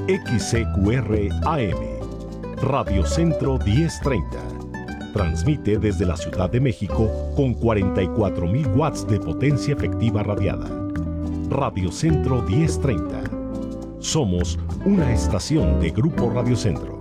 XCQR AM, Radio Centro 1030. Transmite desde la Ciudad de México con 44.000 watts de potencia efectiva radiada. Radio Centro 1030. Somos una estación de Grupo Radio Centro.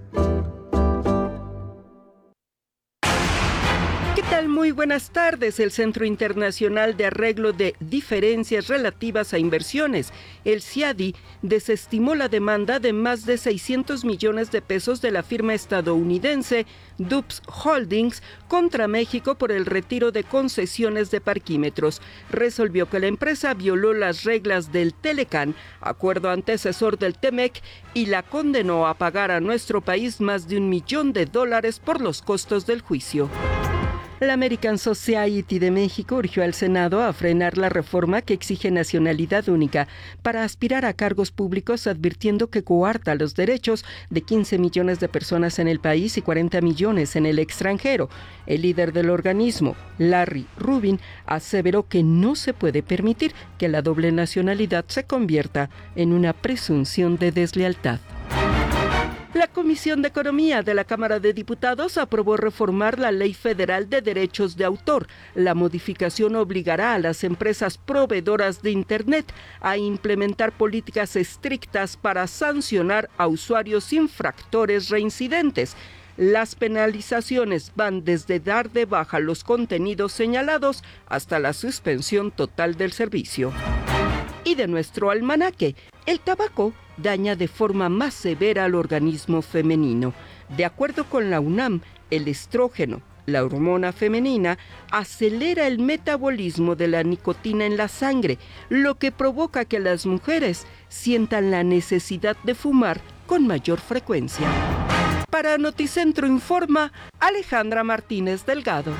Muy buenas tardes. El Centro Internacional de Arreglo de Diferencias Relativas a Inversiones, el CIADI, desestimó la demanda de más de 600 millones de pesos de la firma estadounidense Dupes Holdings contra México por el retiro de concesiones de parquímetros. Resolvió que la empresa violó las reglas del Telecán, acuerdo antecesor del TEMEC, y la condenó a pagar a nuestro país más de $1 millón por los costos del juicio. La American Society de México urgió al Senado a frenar la reforma que exige nacionalidad única para aspirar a cargos públicos, advirtiendo que coarta los derechos de 15 millones de personas en el país y 40 millones en el extranjero. El líder del organismo, Larry Rubin, aseveró que no se puede permitir que la doble nacionalidad se convierta en una presunción de deslealtad. La Comisión de Economía de la Cámara de Diputados aprobó reformar la Ley Federal de Derechos de Autor. La modificación obligará a las empresas proveedoras de Internet a implementar políticas estrictas para sancionar a usuarios infractores reincidentes. Las penalizaciones van desde dar de baja los contenidos señalados hasta la suspensión total del servicio. Y de nuestro almanaque, el tabaco daña de forma más severa al organismo femenino. De acuerdo con la UNAM, el estrógeno, la hormona femenina, acelera el metabolismo de la nicotina en la sangre, lo que provoca que las mujeres sientan la necesidad de fumar con mayor frecuencia. Para Noticentro Informa, Alejandra Martínez Delgado.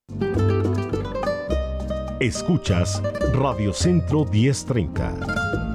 Escuchas Radio Centro 1030.